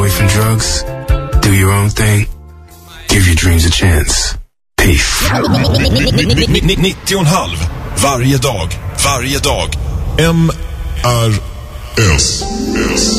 away from drugs, do your own thing, give your dreams a chance. Peace. 90,5 varje dag. MRS.